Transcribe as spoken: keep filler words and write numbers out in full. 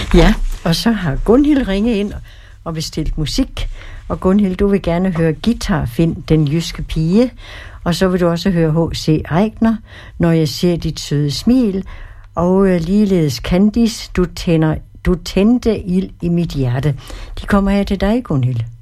Ja, og så har Gunhild ringet ind og bestilt musik. Og Gunhild, du vil gerne høre Guitar Find, den jyske pige. Og så vil du også høre H C Aigner, Når jeg ser dit søde smil. Og øh, ligeledes Candice, du, tænder, du tændte ild i mit hjerte. De kommer her til dig, Gunhild.